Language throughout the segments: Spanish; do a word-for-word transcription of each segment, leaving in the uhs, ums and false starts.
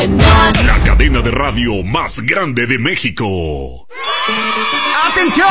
La cadena de radio más grande de México. ¡Atención!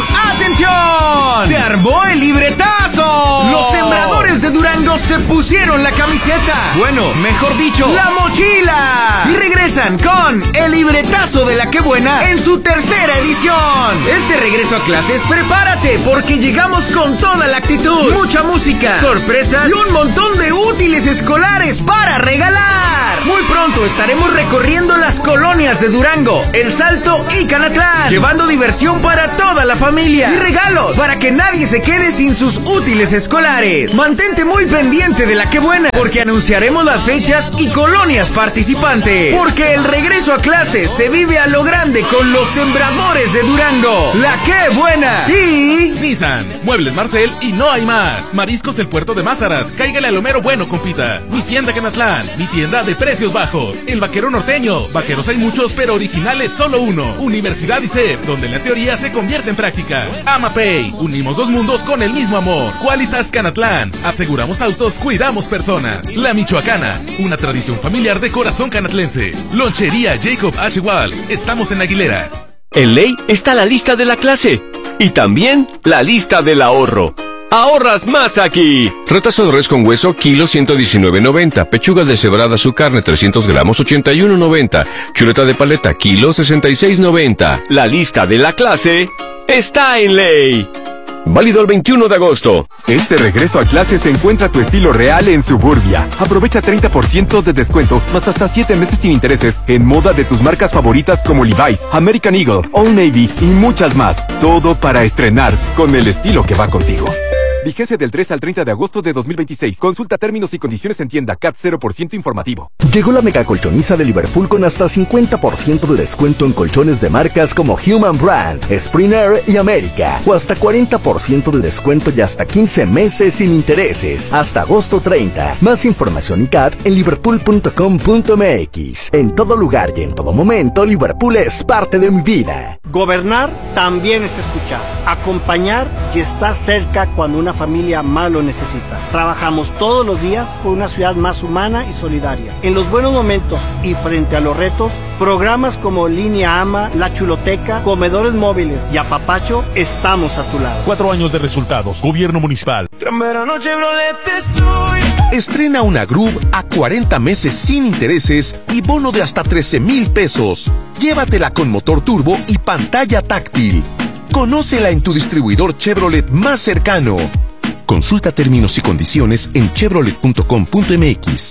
¡Atención! ¡Se armó el libretazo! Los sembradores de Durango se pusieron la camiseta. Bueno, mejor dicho, la mochila. Y regresan con el libretazo de La Qué Buena en su tercera edición. Este regreso a clases, prepárate, porque llegamos con toda la actitud. Mucha música, sorpresas y un montón de útiles escolares para regalar. Muy pronto estaremos recorriendo las colonias de Durango, El Salto y Canatlán, llevando diversión para toda la familia y regalos para que nadie se quede sin sus útiles escolares. Mantente muy pendiente de La Qué Buena, porque anunciaremos las fechas y colonias participantes. Porque el regreso a clases se vive a lo grande con los sembradores de Durango. La Qué Buena y Nissan, Muebles Marcel y no hay más. Mariscos El Puerto de Mázaras, cáigale al Homero Bueno, compita. Mi tienda Canatlán, mi tienda de precios bajos. El Vaquero Norteño, vaqueros hay muchos pero originales solo uno. Universidad I C E P, donde la teoría se convierte en práctica. AmaPay, unimos dos mundos con el mismo amor. Qualitas Canatlán, aseguramos autos, cuidamos personas. La Michoacana, una tradición familiar de corazón canatlense. Lonchería Jacob H. Wall, estamos en Aguilera. En Ley está la lista de la clase y también la lista del ahorro. ¡Ahorras más aquí! Retazo de res con hueso, kilo ciento diecinueve noventa. Pechuga deshebrada su carne, trescientos gramos, ochenta y uno noventa. Chuleta de paleta, kilo sesenta y seis noventa. La lista de la clase está en Ley. Válido el veintiuno de agosto. Este regreso a clases encuentra tu estilo real en Suburbia. Aprovecha treinta por ciento de descuento, más hasta siete meses sin intereses, en moda de tus marcas favoritas como Levi's, American Eagle, Old Navy y muchas más. Todo para estrenar con el estilo que va contigo. Vigencia del tres al treinta de agosto de dos mil veintiséis. Consulta términos y condiciones en tienda. C A T cero por ciento informativo. Llegó la mega colchoniza de Liverpool con hasta cincuenta por ciento de descuento en colchones de marcas como Human Brand, Springer y América. O hasta cuarenta por ciento de descuento y hasta quince meses sin intereses. Hasta agosto treinta. Más información y C A T en liverpool punto com punto m x. En todo lugar y en todo momento, Liverpool es parte de mi vida. Gobernar también es escuchar, acompañar y estar cerca cuando una familia más lo necesita. Trabajamos todos los días por una ciudad más humana y solidaria. En los buenos momentos y frente a los retos, programas como Línea AMA, La Chuloteca, Comedores Móviles y Apapacho, estamos a tu lado. Cuatro años de resultados. Gobierno municipal. Gran verano Chevrolet estoy. Estrena una Groove a cuarenta meses sin intereses y bono de hasta trece mil pesos. Llévatela con motor turbo y pantalla táctil. Conócela en tu distribuidor Chevrolet más cercano. Consulta términos y condiciones en chevrolet punto com punto m x.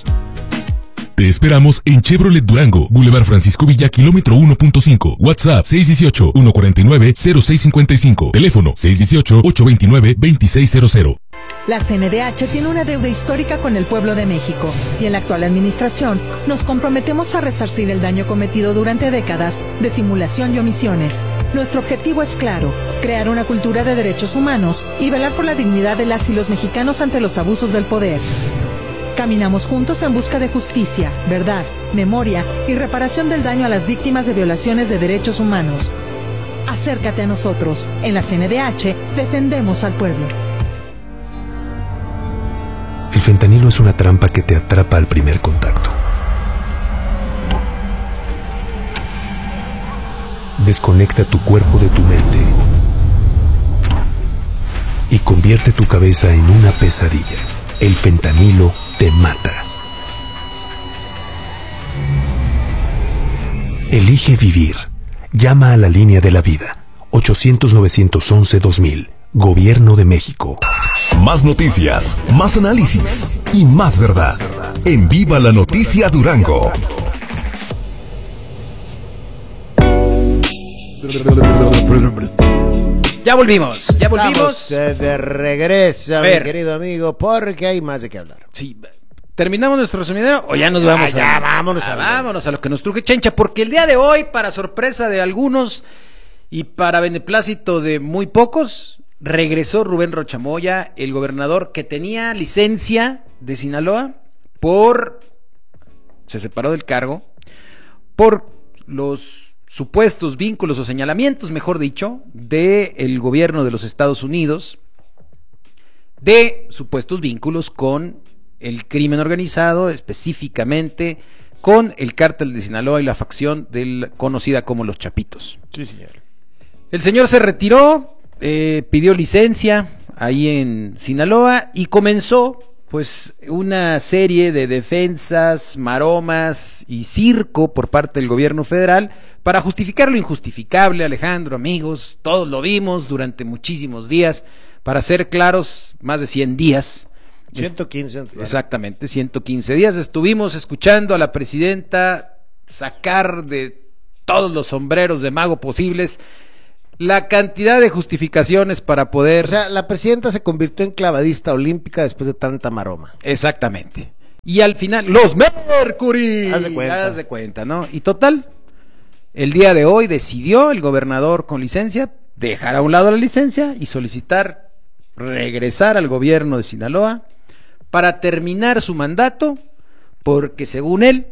Te esperamos en Chevrolet Durango, Boulevard Francisco Villa, kilómetro uno punto cinco. WhatsApp seis uno ocho, uno cuatro nueve, cero seis cinco cinco. Teléfono seis uno ocho, ocho dos nueve, dos seis cero cero. La C N D H tiene una deuda histórica con el pueblo de México y en la actual administración nos comprometemos a resarcir el daño cometido durante décadas de simulación y omisiones. Nuestro objetivo es claro, crear una cultura de derechos humanos y velar por la dignidad de las y los mexicanos ante los abusos del poder. Caminamos juntos en busca de justicia, verdad, memoria y reparación del daño a las víctimas de violaciones de derechos humanos. Acércate a nosotros. En la C N D H defendemos al pueblo. El fentanilo es una trampa que te atrapa al primer contacto. Desconecta tu cuerpo de tu mente y convierte tu cabeza en una pesadilla. El fentanilo te mata. Elige vivir. Llama a la línea de la vida. ochocientos, novecientos once, dos mil. Gobierno de México. Más noticias, más análisis y más verdad. En Viva la Noticia Durango. Ya volvimos, ya volvimos. Estamos de regreso, mi querido amigo, porque hay más de qué hablar. Sí, ¿terminamos nuestro resumidero o ya nos vamos? Ah, ya, a, vámonos a, a vámonos a lo que nos truje Chencha, porque el día de hoy, para sorpresa de algunos y para beneplácito de muy pocos, regresó Rubén Rochamoya, el gobernador que tenía licencia de Sinaloa por... se separó del cargo por los supuestos vínculos o señalamientos, mejor dicho, del gobierno de los Estados Unidos, de supuestos vínculos con el crimen organizado, específicamente con el cártel de Sinaloa y la facción del, conocida como los Chapitos. Sí, señor. El señor se retiró, eh, pidió licencia ahí en Sinaloa y comenzó pues una serie de defensas, maromas y circo por parte del gobierno federal para justificar lo injustificable. Alejandro, amigos, todos lo vimos durante muchísimos días. Para ser claros, más de cien días. ciento quince. Exactamente, ciento quince días. Estuvimos escuchando a la presidenta sacar de todos los sombreros de mago posibles la cantidad de justificaciones para poder... O sea, la presidenta se convirtió en clavadista olímpica después de tanta maroma. Exactamente. Y al final, los Mercury. Haz de cuenta. Haz de cuenta, ¿no? Y total, el día de hoy decidió el gobernador con licencia dejar a un lado la licencia y solicitar regresar al gobierno de Sinaloa para terminar su mandato, porque según él,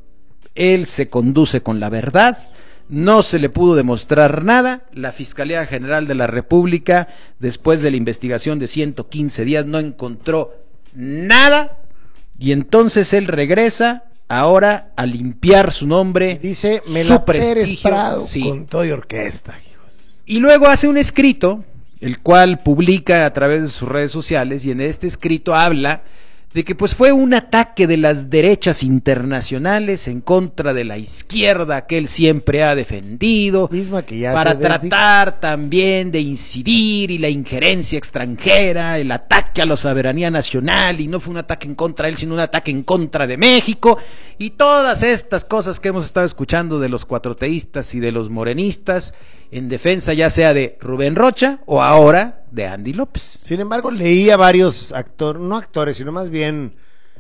él se conduce con la verdad, no se le pudo demostrar nada, la Fiscalía General de la República, después de la investigación de ciento quince días, no encontró nada, y entonces él regresa ahora a limpiar su nombre, dice, me su la prestigio, Pérez Prado, sí. con todo y orquesta, hijos. Y luego hace un escrito, el cual publica a través de sus redes sociales, y en este escrito habla de que pues fue un ataque de las derechas internacionales en contra de la izquierda que él siempre ha defendido, misma que ya para se desdic- tratar también de incidir y la injerencia extranjera, el ataque a la soberanía nacional, y no fue un ataque en contra de él, sino un ataque en contra de México, y todas estas cosas que hemos estado escuchando de los cuatroteístas y de los morenistas, en defensa ya sea de Rubén Rocha o ahora de Andy López. Sin embargo, leí a varios actores, no actores, sino más bien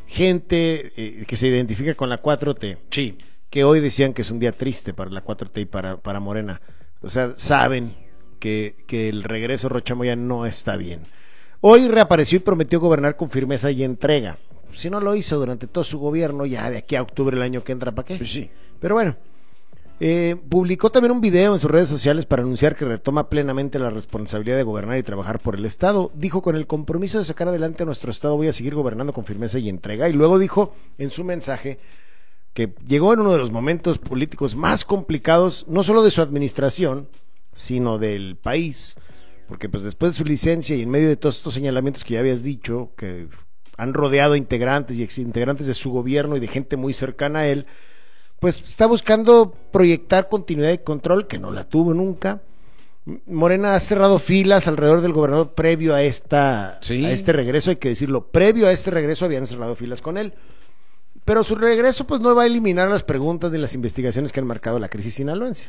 gente eh, que se identifica con la cuatro T, sí, que hoy decían que es un día triste para la cuatro T y para, para Morena. O sea, saben que, que el regreso a Rocha Moya no está bien. Hoy reapareció y prometió gobernar con firmeza y entrega. Si no lo hizo durante todo su gobierno, ya de aquí a octubre el año que entra, ¿para qué? Sí, sí. Pero bueno. Eh, publicó también un video en sus redes sociales para anunciar que retoma plenamente la responsabilidad de gobernar y trabajar por el Estado. Dijo, con el compromiso de sacar adelante a nuestro Estado voy a seguir gobernando con firmeza y entrega. Y luego dijo en su mensaje que llegó en uno de los momentos políticos más complicados, no solo de su administración, sino del país, porque pues después de su licencia y en medio de todos estos señalamientos que ya habías dicho, que han rodeado a integrantes y exintegrantes de su gobierno y de gente muy cercana a él, pues está buscando proyectar continuidad y control, que no la tuvo nunca. Morena ha cerrado filas alrededor del gobernador previo a esta sí. a este regreso, hay que decirlo, previo a este regreso habían cerrado filas con él. Pero su regreso pues no va a eliminar las preguntas de las investigaciones que han marcado la crisis sinaloense.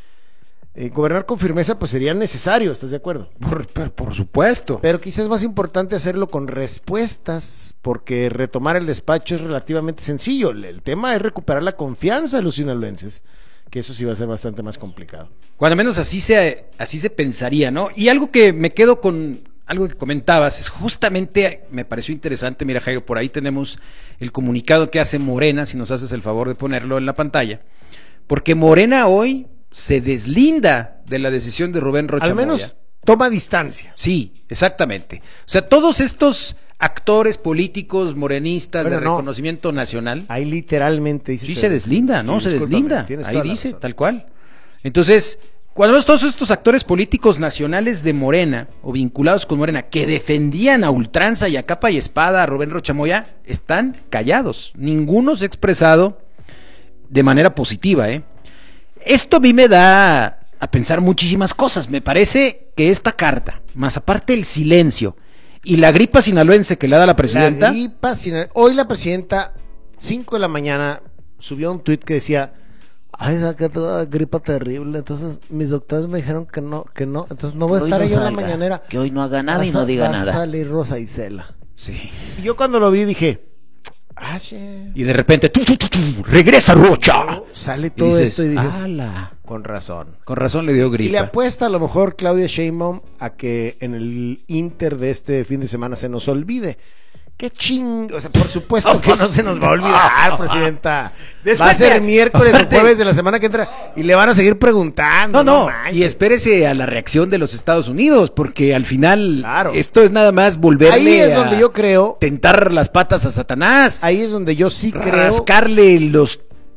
Eh, gobernar con firmeza pues sería necesario, ¿estás de acuerdo? Por, por, por supuesto. Pero quizás es más importante hacerlo con respuestas, porque retomar el despacho es relativamente sencillo. El, el tema es recuperar la confianza de los sinaloenses, que eso sí va a ser bastante más complicado. Cuando menos así se, así se pensaría, ¿no? Y algo que me quedo con, algo que comentabas, es justamente, me pareció interesante, mira Jairo, por ahí tenemos el comunicado que hace Morena, si nos haces el favor de ponerlo en la pantalla, porque Morena hoy se deslinda de la decisión de Rubén Rocha Al menos Moya. Toma distancia. Sí, exactamente. O sea, todos estos actores políticos morenistas bueno, de no. reconocimiento nacional. Ahí literalmente dice. Sí, se, se deslinda, ¿no? Sí, se deslinda. Ahí dice, razón. tal cual. Entonces, cuando vemos todos estos actores políticos nacionales de Morena o vinculados con Morena que defendían a ultranza y a capa y espada a Rubén Rocha Moya, están callados. Ninguno se ha expresado de manera positiva, ¿eh? Esto a mí me da a pensar muchísimas cosas. Me parece que esta carta, más aparte el silencio y la gripa sinaloense que le da la presidenta. La gripa sinaloense. Hoy la presidenta, cinco de la mañana, subió un tuit que decía: ay, saca toda gripa terrible. Entonces, mis doctores me dijeron que no, que no. Entonces, no voy a estar ahí en la mañanera. Que hoy no haga nada y no diga nada. Va a salir Rosa Isela. Sí. Y yo cuando lo vi dije: ah, y de repente, tu, tu, tu, tu, regresa Rocha. Sale todo y dices, esto y dices, ala. Con razón. Con razón le dio gripa. Y le apuesta a lo mejor Claudia Sheinbaum a que en el Inter de este fin de semana se nos olvide. Qué ching, o sea, por supuesto oh, que pues, no se nos va a olvidar, presidenta. Va a ser miércoles o jueves de la semana que entra y le van a seguir preguntando. No, no, no y espérese a la reacción de los Estados Unidos, porque al final claro. esto es nada más volverle ahí es a donde yo creo tentar las patas a Satanás. Ahí es donde yo sí creo rascarle los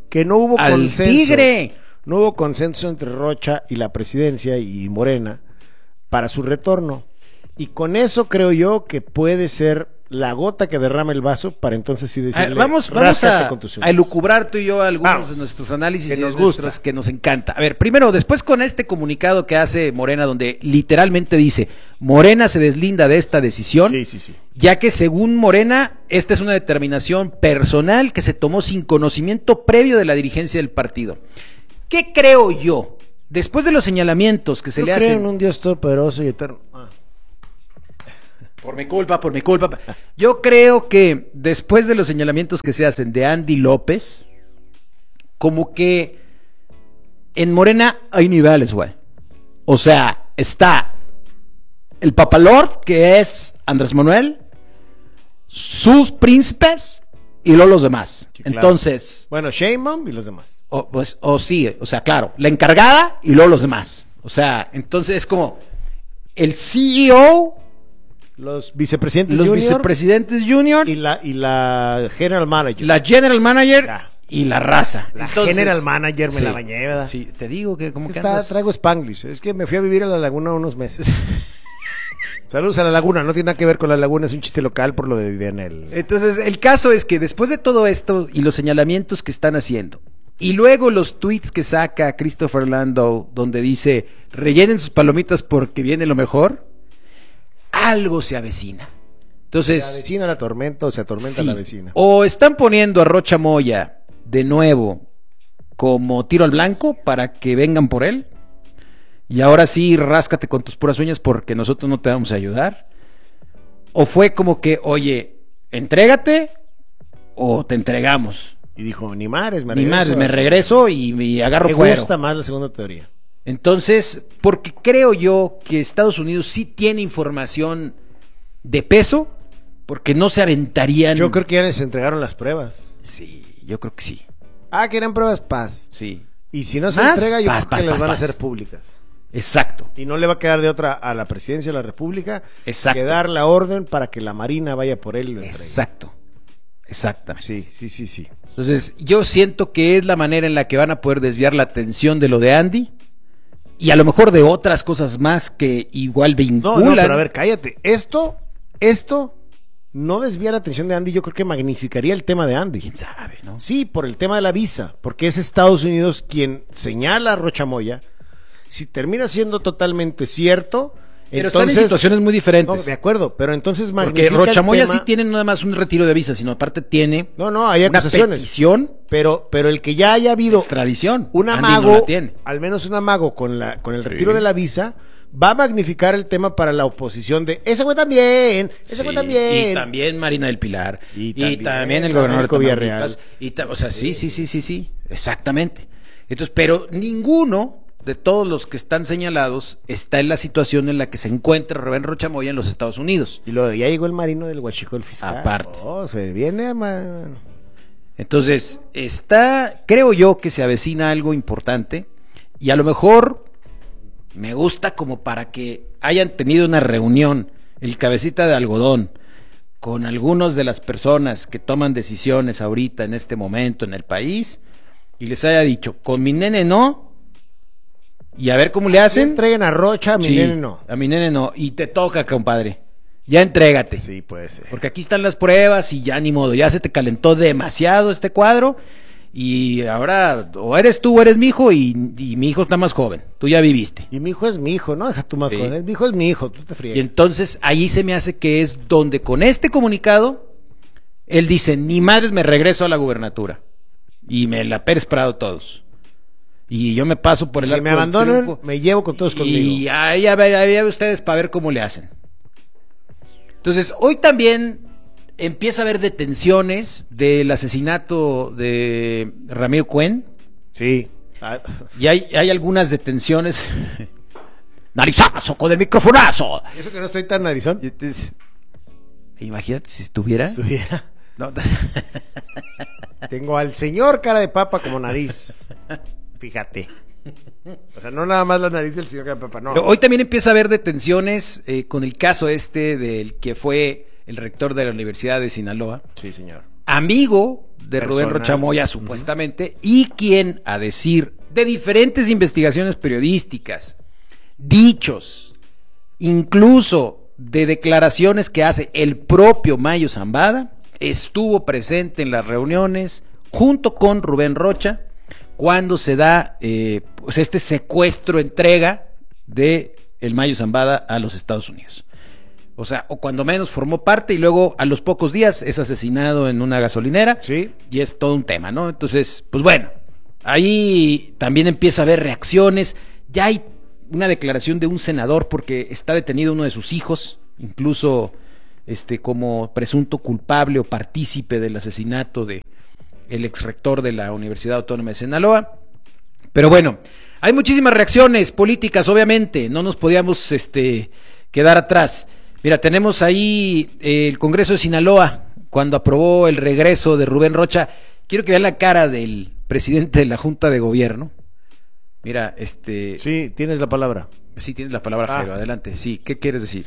que no hubo al consenso. Tigre. No hubo consenso entre Rocha y la presidencia y Morena para su retorno. Y con eso creo yo que puede ser la gota que derrama el vaso para entonces sí decirle, a ver, vamos vamos a, con tus a elucubrar tú y yo algunos vamos, de nuestros análisis que y nos de nuestros gusta. que nos encanta. A ver, primero, después con este comunicado que hace Morena, donde literalmente dice, Morena se deslinda de esta decisión, sí, sí, sí. ya que según Morena, esta es una determinación personal que se tomó sin conocimiento previo de la dirigencia del partido. ¿Qué creo yo? Después de los señalamientos que se Yo le creo hacen... en un Dios todopoderoso y eterno. Ah. Por mi culpa, por mi culpa. Yo creo que después de los señalamientos que se hacen de Andy López, como que en Morena hay niveles, güey. O sea, está el papalord, que es Andrés Manuel, sus príncipes y luego los demás. Sí, claro. Entonces... Bueno, Sheinbaum y los demás. O, pues, o sí, o sea, claro, la encargada y luego los demás. O sea, entonces es como el C E O... Los vicepresidentes los junior vicepresidentes junior y la y la general manager. la general manager Ya. y la raza. La Entonces, general manager me sí, la bañé, ¿verdad? Sí, te digo que como que Está, andas- traigo Spanglish. Es que me fui a vivir a la laguna unos meses. Saludos a la laguna, no tiene nada que ver con la laguna, es un chiste local por lo de Dianel. Entonces, el caso es que después de todo esto y los señalamientos que están haciendo, y luego los tweets que saca Christopher Landau, donde dice, rellenen sus palomitas porque viene lo mejor, algo se avecina. Entonces, ¿Se avecina la tormenta o se atormenta sí, la vecina? o están poniendo a Rocha Moya de nuevo como tiro al blanco para que vengan por él, y ahora sí ráscate con tus puras uñas porque nosotros no te vamos a ayudar, o fue como que, oye, entrégate o te entregamos. Y dijo, ni madres, me Ni regreso. más, me regreso y, y agarro Me fuero. gusta más la segunda teoría. Entonces, porque creo yo que Estados Unidos sí tiene información de peso, porque no se aventarían. Yo creo que ya les entregaron las pruebas. Sí, yo creo que sí. Ah, que eran pruebas paz. Sí. Y si no se ¿Más? entrega, yo Paz, creo paz, que las paz, van paz. a hacer públicas. Exacto. Y no le va a quedar de otra a la presidencia de la República Exacto. que dar la orden para que la Marina vaya por él y lo entregue. Exacto. Exactamente. Sí, sí, sí, sí. Entonces, yo siento que es la manera en la que van a poder desviar la atención de lo de Andy y a lo mejor de otras cosas más que igual No, vinculan. no, pero a ver, cállate. Esto, esto no desvía la atención de Andy, yo creo que magnificaría el tema de Andy. ¿Quién sabe, no? Sí, por el tema de la visa, porque es Estados Unidos quien señala a Rocha Moya. Si termina siendo totalmente cierto, Pero entonces, están en situaciones muy diferentes. No, de acuerdo, pero entonces Porque magnifica el Rocha Moya tema. sí tiene no nada más un retiro de visa, sino aparte tiene No, no, hay una acusaciones. petición Pero, pero el que ya haya habido extradición. un Andy amago, no la tiene. al menos un amago con la con el Sí. retiro de la visa, va a magnificar el tema para la oposición de ese güey también, ese Sí, güey también. Y también Marina del Pilar. Y Y también también, el gobernador de Marco Villarreal. Tamaulipas. Y ta- o sea, sí, sí, sí, sí, sí. Exactamente. Entonces, pero ninguno de todos los que están señalados está en la situación en la que se encuentra Rubén Rocha Moya en los Estados Unidos. Y luego ya llegó el marino del huachicol fiscal. Aparte. Oh, se viene, man. Entonces, está, creo yo que se avecina algo importante y a lo mejor me gusta como para que hayan tenido una reunión, el cabecita de algodón, con algunos de las personas que toman decisiones ahorita en este momento en el país y les haya dicho, con mi nene no, y a ver cómo le hacen. Entreguen a Rocha, a mi Sí, nene no. a mi nene no, y te toca, compadre. Ya entrégate. Sí, puede ser. Porque aquí están las pruebas y ya ni modo, ya se te calentó demasiado este cuadro y ahora o eres tú o eres mi hijo y, y mi hijo está más joven, tú ya viviste. Y mi hijo es mi hijo, ¿no? Deja tú más Sí. joven. Mi hijo es mi hijo, tú te Y friegas. entonces ahí se me hace que es donde con este comunicado él dice, ni madres me regreso a la gubernatura y me la Pérez Prado todos. Y yo me paso por el Si arco me del abandonan, triunfo. me llevo con todos conmigo. Y ahí a ver, ahí a ver ustedes para ver cómo le hacen. Entonces, hoy también empieza a haber detenciones del asesinato de Ramiro Cuen. Sí. Ah, Y hay, hay algunas detenciones. ¡Narizazo con el microfonazo! ¿y eso que no estoy tan narizón? Y entonces, imagínate si estuviera. Estuviera. No, Tengo al señor cara de papa como nariz. Fíjate. O sea, no nada más la nariz del señor cara de papa, no. Pero hoy también empieza a haber detenciones eh, con el caso este del que fue el rector de la Universidad de Sinaloa. Sí, señor. amigo de Personal. Rubén Rocha Moya, supuestamente, uh-huh. y quien, a decir de diferentes investigaciones periodísticas, dichos, incluso de declaraciones que hace el propio Mayo Zambada, estuvo presente en las reuniones junto con Rubén Rocha cuando se da eh, pues este secuestro, entrega de el Mayo Zambada a los Estados Unidos. O sea, o cuando menos formó parte y luego a los pocos días es asesinado en una gasolinera. Sí. Y es todo un tema, ¿no? Entonces, pues bueno, ahí también empieza a haber reacciones. Ya hay una declaración de un senador porque está detenido uno de sus hijos, incluso este como presunto culpable o partícipe del asesinato de el ex rector de la Universidad Autónoma de Sinaloa. Pero bueno, hay muchísimas reacciones políticas, obviamente, no nos podíamos este quedar atrás. Mira, tenemos ahí eh, el Congreso de Sinaloa, cuando aprobó el regreso de Rubén Rocha. Quiero que vean la cara del presidente de la Junta de Gobierno. Mira, este... Sí, tienes la palabra. Sí, tienes la palabra, Ah. Jairo, adelante. Sí, ¿qué quieres decir?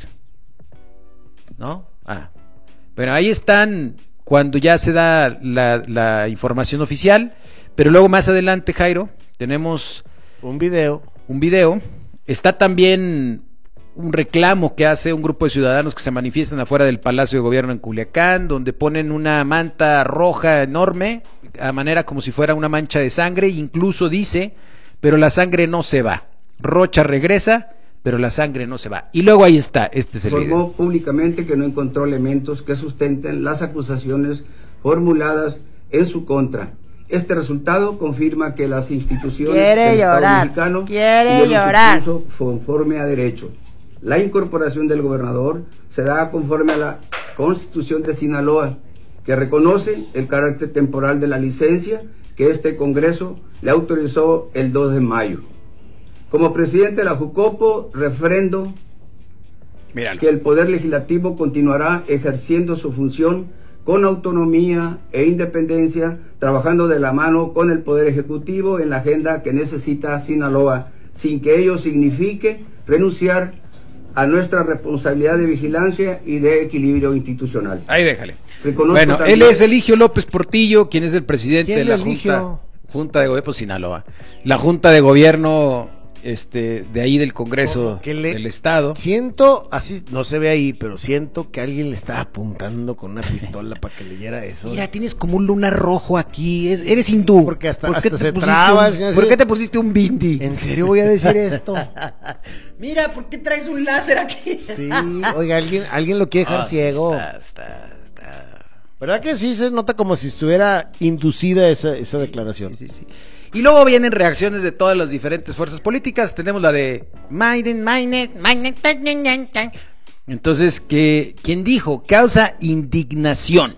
¿No? Ah. Bueno, ahí están cuando ya se da la, la información oficial, pero luego más adelante, Jairo, tenemos... Un video. Un video. Está también un reclamo que hace un grupo de ciudadanos que se manifiestan afuera del Palacio de Gobierno en Culiacán, donde ponen una manta roja enorme, a manera como si fuera una mancha de sangre, e incluso dice, pero la sangre no se va. Rocha regresa, pero la sangre no se va. Y luego ahí está, este es el video. Informó públicamente que no encontró elementos que sustenten las acusaciones formuladas en su contra. Este resultado confirma que las instituciones Quiere del Estado llorar, mexicano quiere siguieron su llorar. curso conforme a derecho. La incorporación del gobernador se da conforme a la Constitución de Sinaloa, que reconoce el carácter temporal de la licencia que este Congreso le autorizó el dos de mayo. Como presidente de la Jucopo, refrendo Míralo. que el Poder Legislativo continuará ejerciendo su función con autonomía e independencia, trabajando de la mano con el Poder Ejecutivo en la agenda que necesita Sinaloa, sin que ello signifique renunciar a nuestra responsabilidad de vigilancia y de equilibrio institucional. Ahí déjale. Reconozco Bueno, también- él es Eligio López Portillo, quien es el presidente ¿Quién de la es Eligio? Junta, Junta de Gobierno, pues, Sinaloa. La Junta de Gobierno este de ahí del Congreso Como que le- del Estado. Siento, así no se ve ahí, pero siento que alguien le está apuntando con una pistola para que leyera eso. Mira, tienes como un lunar rojo aquí, es- eres hindú. Porque hasta, ¿Por qué hasta te se pusiste traba un- el señor ¿Por así. qué te pusiste un bindi? ¿En serio voy a decir esto? Mira, ¿por qué traes un láser aquí? Sí, oiga, alguien, alguien lo quiere dejar Ah, sí, ciego. está, está, está. ¿Verdad que sí se nota como si estuviera inducida esa, esa declaración? Sí, sí. Y luego vienen reacciones de todas las diferentes fuerzas políticas. Tenemos la de Maiden, Mainet, Mainet, entonces, que quien dijo causa indignación.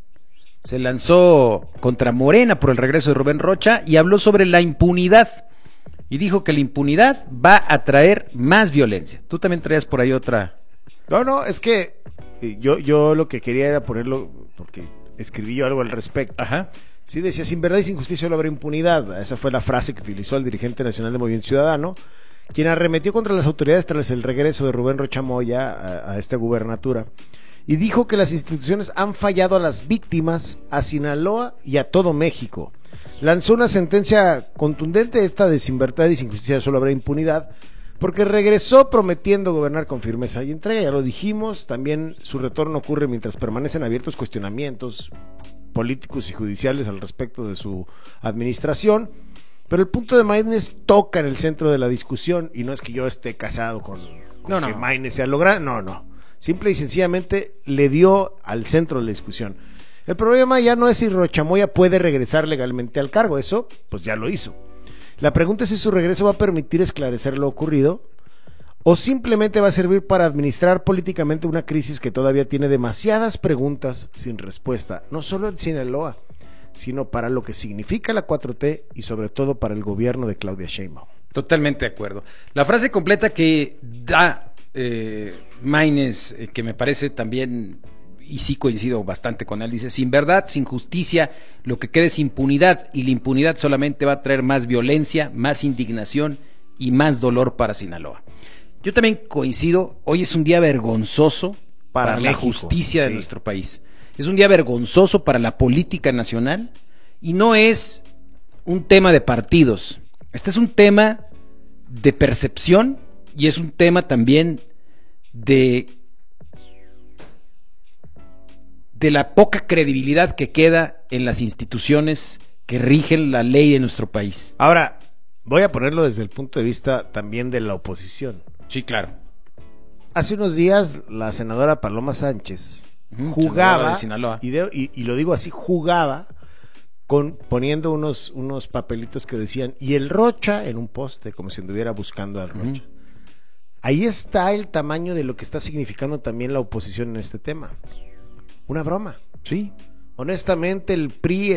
Se lanzó contra Morena por el regreso de Rubén Rocha y habló sobre la impunidad. Y dijo que la impunidad va a traer más violencia. Tú también traías por ahí otra. No, no, es que eh, yo, yo lo que quería era ponerlo, porque escribí yo algo al respecto. Ajá. Sí, decía, sin verdad y sin justicia no habrá impunidad. Esa fue la frase que utilizó el dirigente nacional de Movimiento Ciudadano, quien arremetió contra las autoridades tras el regreso de Rubén Rocha Moya a, a esta gubernatura, y dijo que las instituciones han fallado a las víctimas, a Sinaloa y a todo México. Lanzó una sentencia contundente, esta de sin verdad y sin justicia solo habrá impunidad, porque regresó prometiendo gobernar con firmeza y entrega, ya lo dijimos. También su retorno ocurre mientras permanecen abiertos cuestionamientos políticos y judiciales al respecto de su administración. Pero el punto de Maínez toca en el centro de la discusión, y no es que yo esté casado con, con No, no. que Maínez sea logrado, no, no. Simple y sencillamente le dio al centro de la discusión. El problema ya no es si Rocha Moya puede regresar legalmente al cargo, eso pues ya lo hizo. La pregunta es si su regreso va a permitir esclarecer lo ocurrido, o simplemente va a servir para administrar políticamente una crisis que todavía tiene demasiadas preguntas sin respuesta, no solo en Sinaloa, sino para lo que significa la cuatro T y sobre todo para el gobierno de Claudia Sheinbaum. Totalmente de acuerdo. La frase completa que da eh, Maínez, eh, que me parece también, y sí coincido bastante con él, dice, sin verdad, sin justicia, lo que queda es impunidad, y la impunidad solamente va a traer más violencia, más indignación y más dolor para Sinaloa. Yo también coincido, hoy es un día vergonzoso para, Para la México, justicia de sí. nuestro país. es un día vergonzoso para la política nacional y no es un tema de partidos. Este es un tema de percepción y es un tema también de, de la poca credibilidad que queda en las instituciones que rigen la ley de nuestro país. Ahora, voy a ponerlo desde el punto de vista también de la oposición. Sí, claro. Hace unos días la senadora Paloma Sánchez Uh-huh, jugaba, de Sinaloa. y, de, y, y lo digo así, jugaba con poniendo unos, unos papelitos que decían, y el Rocha en un poste, como si anduviera buscando al Rocha. Uh-huh. Ahí está el tamaño de lo que está significando también la oposición en este tema. Una broma. Sí. Honestamente, el P R I...